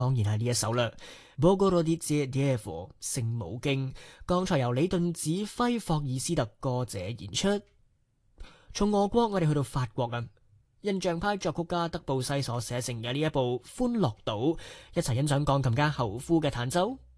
當然係呢一首啦，《Bogorodice Dievo》聖母經，剛才由李頓指揮霍爾斯特歌者演出。從俄國我哋去到法國啊，印象派作曲家德布西所寫成嘅呢一部《歡樂島》，一齊欣賞鋼琴家侯夫嘅彈奏。